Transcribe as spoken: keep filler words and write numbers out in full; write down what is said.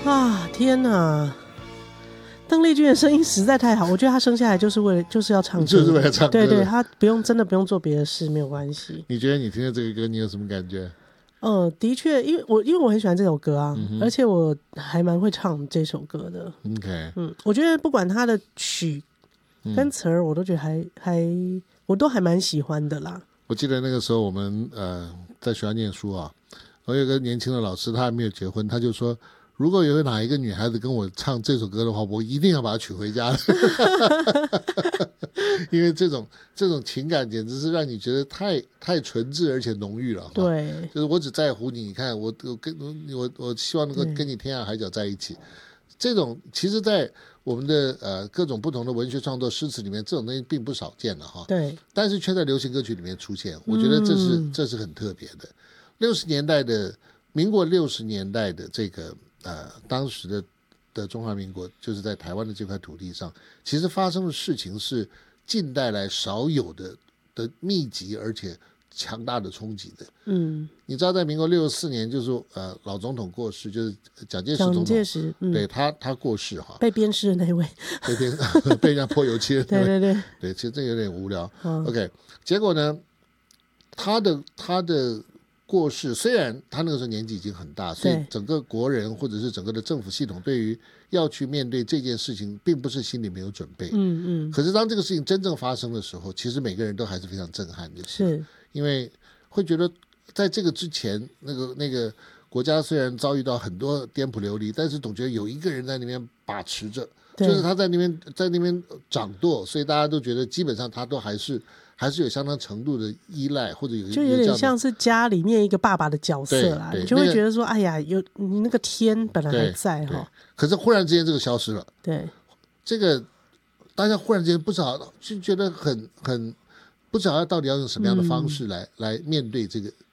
啊，天哪！邓丽君的声音实在太好，我觉得她生下来就是为了就是要唱歌， 就是为了唱歌。 对对，她不用真的不用做别的事，没有关系。 你觉得你听到这个歌，你有什么感觉？ 呃，的确，因为我因为我很喜欢这首歌啊，嗯、而且我还蛮会唱这首歌的。 OK， 嗯，我觉得不管它的曲跟词儿，我都觉得还还我都还蛮喜欢的啦。 我记得那个时候我们呃在学校念书啊，我有个年轻的老师，他还没有结婚，他就说，如果有哪一个女孩子跟我唱这首歌的话，我一定要把她娶回家。因为这种这种情感简直是让你觉得太太纯挚而且浓郁了。 对， 就是我只在乎你，你看我我跟我我希望能够跟你天涯海角在一起。这种其实在我们的呃各种不同的文学创作诗词里面，这种东西并不少见了哈。 对， 但是却在流行歌曲里面出现，我觉得这是、嗯、这是很特别的。六十年代的民国六十年代的这个呃当时的的中华民国，就是在台湾的这块土地上，其实发生的事情是近代来少有的的密集而且强大的冲击的。嗯，你知道在民国六十四年，就是呃老总统过世，就是蒋介石总统， 蒋介石，嗯、 对他他过世哈， 被鞭尸的那位， 被鞭被人家泼油漆的那位， 对对对对，其实这有点无聊。 嗯、 OK， 结果呢，他的他的过世，虽然他那个时候年纪已经很大，所以整个国人或者是整个的政府系统对于要去面对这件事情，并不是心里没有准备。嗯嗯。可是当这个事情真正发生的时候，其实每个人都还是非常震撼的， 是因为会觉得在这个之前，那个那个国家虽然遭遇到很多颠沛流离，但是总觉得有一个人在那边把持着，就是他在那边在那边掌舵，所以大家都觉得基本上他都还是。还是有相当程度的依赖，或者有就有点像是家里面一个爸爸的角色啦，你就会觉得说，那个、哎呀，有你那个天本来还在哈， 可是忽然之间这个消失了， 对， 这个大家忽然之间不知道，就觉得很很不知道到底要用什么样的方式来、嗯、来面对这个